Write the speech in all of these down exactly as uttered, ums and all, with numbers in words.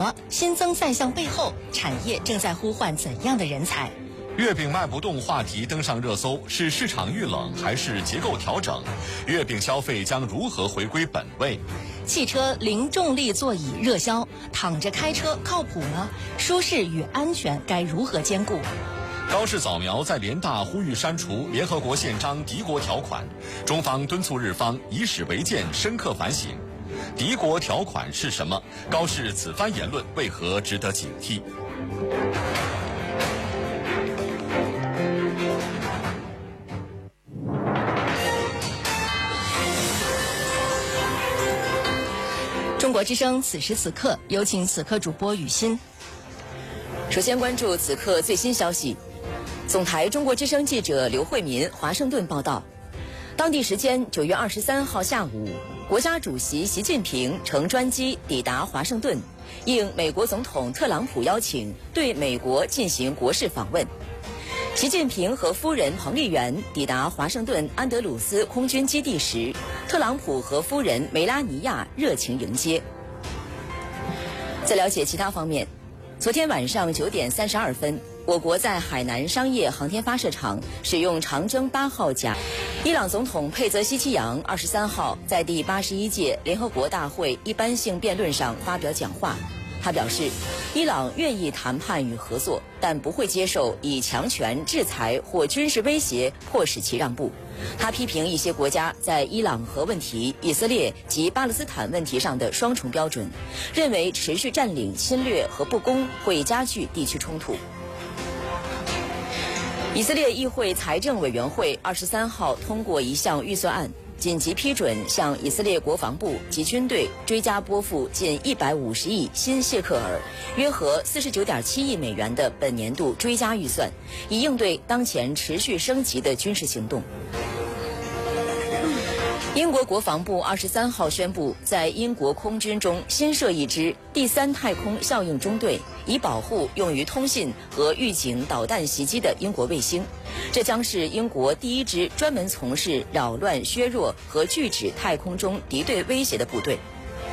么？新增赛项背后，产业正在呼唤怎样的人才？ 月饼卖不动话题登上热搜，是市场遇冷还是结构调整？月饼消费将如何回归本位？ 汽车零重力座椅热销，躺着开车靠谱吗？舒适与安全该如何兼顾？ 高市早苗在联大呼吁删除联合国宪章敌国条款，中方敦促日方以史为鉴，深刻反省。敌国条款是什么？高市此番言论为何值得警惕？ 中国之声此时此刻，有请此刻主播雨欣。 首先关注此刻最新消息。总台中国之声记者刘慧民华盛顿报道，当地时间九月二十三号下午，国家主席习近平乘专机抵达华盛顿，应美国总统特朗普邀请，对美国进行国事访问。习近平和夫人彭丽媛抵达华盛顿安德鲁斯空军基地时，特朗普和夫人梅拉尼亚热情迎接。在了解其他方面，昨天晚上九点三十二分，我国在海南商业航天发射场使用长征八号甲。伊朗总统佩泽希奇扬二十三号在第八十一届联合国大会一般性辩论上发表讲话。他表示，伊朗愿意谈判与合作，但不会接受以强权、制裁或军事威胁迫使其让步。他批评一些国家在伊朗核问题、以色列及巴勒斯坦问题上的双重标准，认为持续占领、侵略和不公会加剧地区冲突。以色列议会财政委员会二十三号通过一项预算案，紧急批准向以色列国防部及军队追加拨付近一百五十亿新谢克尔，约合四十九点七亿美元的本年度追加预算，以应对当前持续升级的军事行动。英国国防部二十三号宣布，在英国空军中新设一支第三太空效应中队，以保护用于通信和预警导弹袭击的英国卫星。这将是英国第一支专门从事扰乱、削弱和拒止太空中敌对威胁的部队。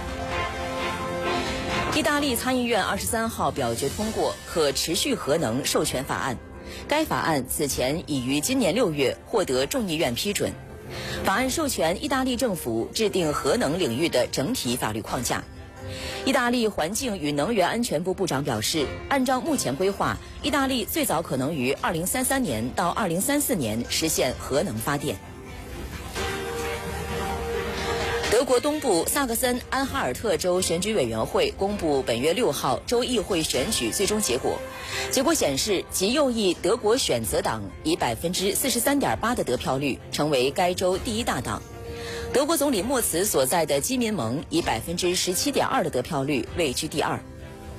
意大利参议院二十三号表决通过可持续核能授权法案，该法案此前已于今年六月获得众议院批准。法案授权意大利政府制定核能领域的整体法律框架。意大利环境与能源安全部部长表示，按照目前规划，意大利最早可能于二零三三年到二零三四年实现核能发电。德国东部萨克森安哈尔特州选举委员会公布本月六号州议会选举最终结果，结果显示，极右翼德国选择党以百分之四十三点八的得票率成为该州第一大党。德国总理默茨所在的基民盟以百分之十七点二的得票率位居第二。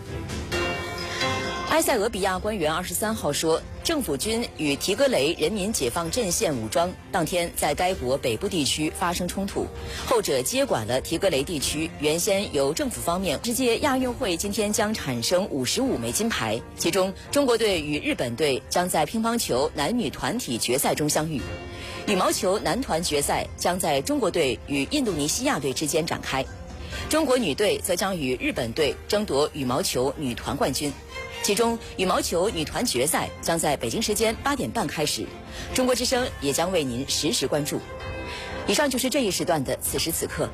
埃塞俄比亚官员二十三号说，政府军与提格雷人民解放阵线武装当天在该国北部地区发生冲突，后者接管了提格雷地区，原先由政府方面。世界亚运会今天将产生五十五枚金牌，其中中国队与日本队将在乒乓球男女团体决赛中相遇，羽毛球男团决赛将在中国队与印度尼西亚队之间展开，中国女队则将与日本队争夺羽毛球女团冠军。其中羽毛球女团决赛将在北京时间八点半开始，中国之声也将为您实时关注。以上就是这一时段的此时此刻。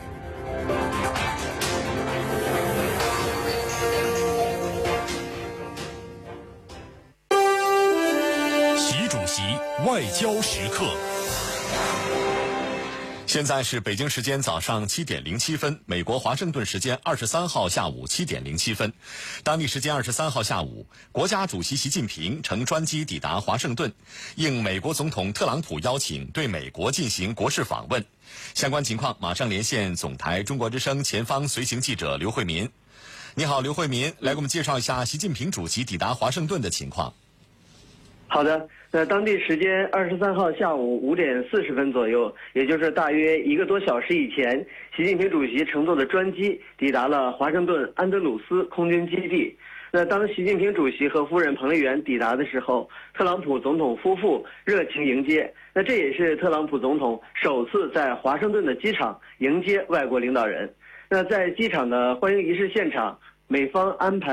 习主席外交时刻。 现在是北京时间早上七点零七分，美国华盛顿时间二十三号下午七点零七分，当地时间二十三号下午，国家主席习近平乘专机抵达华盛顿，应美国总统特朗普邀请，对美国进行国事访问。相关情况马上连线总台中国之声前方随行记者刘慧民。你好，刘慧民，来给我们介绍一下习近平主席抵达华盛顿的情况。 好的，那当地时间二十三号下午五点四十分左右，也就是大约一个多小时以前，习近平主席乘坐的专机抵达了华盛顿安德鲁斯空军基地。那当习近平主席和夫人彭丽媛抵达的时候，特朗普总统夫妇热情迎接。那这也是特朗普总统首次在华盛顿的机场迎接外国领导人。那在机场的欢迎仪式现场，美方安排